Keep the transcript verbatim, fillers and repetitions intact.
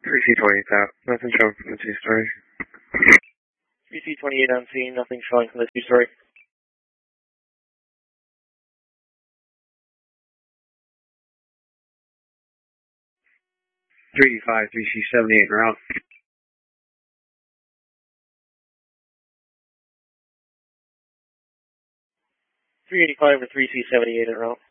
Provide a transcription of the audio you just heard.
three C twenty-eight out. Nothing showing from the two-story. three C twenty-eight on scene, nothing showing from the two-story. three D five, three C seventy-eight en route. three eighty-five or three C seventy-eight en route.